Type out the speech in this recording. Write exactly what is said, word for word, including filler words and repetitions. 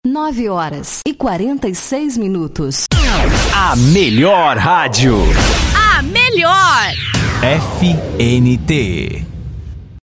nove horas e quarenta e seis minutos. A melhor rádio. A melhor. F N T.